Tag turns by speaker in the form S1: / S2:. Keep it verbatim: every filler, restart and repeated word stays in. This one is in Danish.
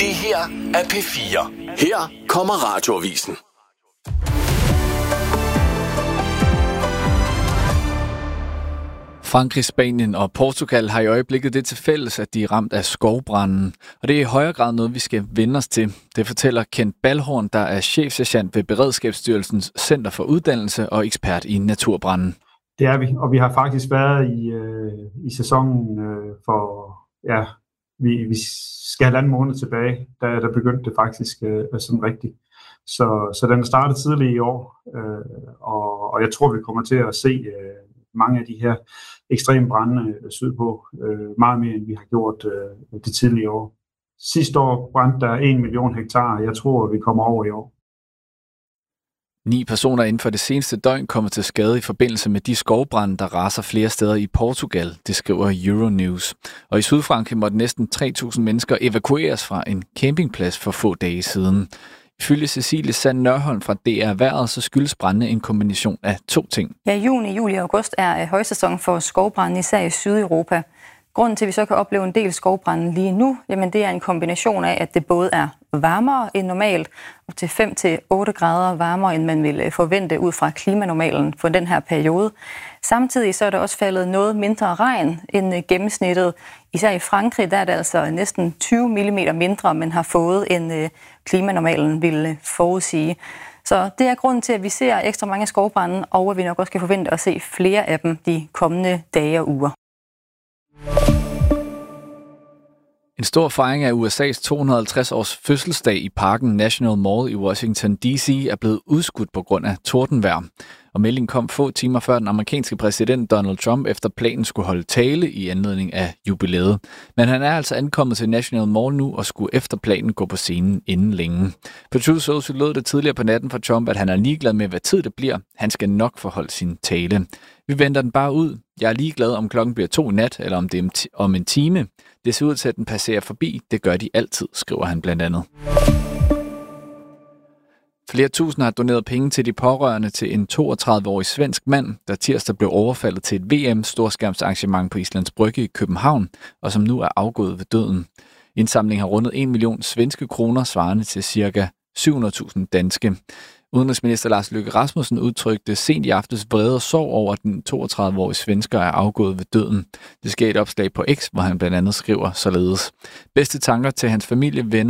S1: Det her er P fire. Her kommer Radioavisen.
S2: Frankrig, Spanien og Portugal har i øjeblikket det til fælles, at de er ramt af skovbranden. Og det er i højere grad noget, vi skal vende os til. Det fortæller Kent Balhorn, der er chefsergent ved Beredskabsstyrelsens Center for Uddannelse og ekspert i naturbranden.
S3: Det er vi, og vi har faktisk været i, øh, i sæsonen øh, for, ja, vi, vi skal halvanden måned tilbage, da der begyndte det faktisk øh, sådan rigtigt. Så, så den er startet tidligt i år, øh, og, og jeg tror, vi kommer til at se øh, mange af de her ekstreme brande sydpå, øh, meget mere end vi har gjort øh, de tidligere år. Sidste år brændte der en million hektar, jeg tror, vi kommer over i år.
S2: Ni personer inden for det seneste døgn kommer til skade i forbindelse med de skovbrande, der raser flere steder i Portugal, det skriver Euronews. Og i Sydfrankrig måtte næsten tre tusind mennesker evakueres fra en campingplads for få dage siden. Ifølge Cecilie Sand Nørholm fra D R Vejret, så skyldes brandene en kombination af to ting.
S4: Ja, juni, juli og august er højsæson for skovbrande, især i Sydeuropa. Grunden til, at vi så kan opleve en del skovbrande lige nu, jamen det er en kombination af, at det både er varmere end normalt, og til fem til otte grader varmere, end man ville forvente ud fra klimanormalen for den her periode. Samtidig så er der også faldet noget mindre regn end gennemsnittet. Især i Frankrig, der er det altså næsten tyve millimeter mindre, man har fået, end klimanormalen ville forudsige. Så det er grunden til, at vi ser ekstra mange skovbrande, og at vi nok også kan forvente at se flere af dem de kommende dage og uger.
S2: En stor fejring af U S A's to hundrede og halvtreds års fødselsdag i parken National Mall i Washington D C er blevet udskudt på grund af tordenvejr. Og meldingen kom få timer før den amerikanske præsident Donald Trump efter planen skulle holde tale i anledning af jubilæet. Men han er altså ankommet til National Mall nu og skulle efter planen gå på scenen inden længe. På Truth Social lød det tidligere på natten fra Trump, at han er ligeglad med, hvad tid det bliver. Han skal nok forholde sin tale. Vi venter den bare ud. Jeg er ligeglad, om klokken bliver to i nat, eller om det er om en time. Det ser ud til, at den passerer forbi. Det gør de altid, skriver han blandt andet. Flere tusind har doneret penge til de pårørende til en toogtredive-årig svensk mand, der tirsdag blev overfaldet til et V M-storskærmsarrangement på Islands Brygge i København, og som nu er afgået ved døden. Indsamlingen har rundet en million svenske kroner, svarende til ca. syv hundrede tusind danske. Udenrigsminister Lars Løkke Rasmussen udtrykte sent i aftes vrede og sorg over, at den toogtredive-årige svensker er afgået ved døden. Det sker i et opslag på X, hvor han blandt andet skriver således: bedste tanker til hans familie, venner